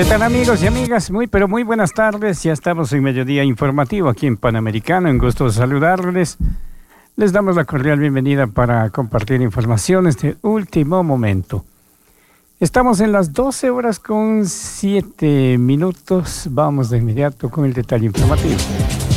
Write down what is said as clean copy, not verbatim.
¿Qué tal, amigos y amigas? Pero muy buenas tardes. Ya estamos en Mediodía Informativo aquí en Panamericano. Un gusto saludarles. Les damos la cordial bienvenida para compartir informaciones de último momento. Estamos en las 12 horas con 7 minutos. Vamos de inmediato con el detalle informativo.